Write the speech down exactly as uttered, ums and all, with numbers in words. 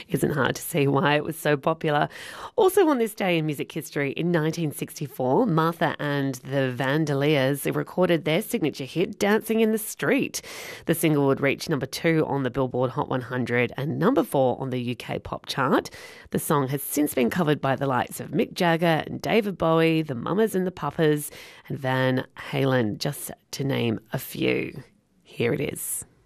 Isn't hard to see why it was so popular. Also on this day in music history, in nineteen sixty-four, Martha and the Vandaliers recorded their signature hit, Dancing in the Street. The single would reach number two on the Billboard Hot one hundred and number four on the U K pop chart. The song has since been covered by the likes of Mick Jagger and David Bowie, the Mamas and the Papas, and Van Halen, just to name a few. Here it is.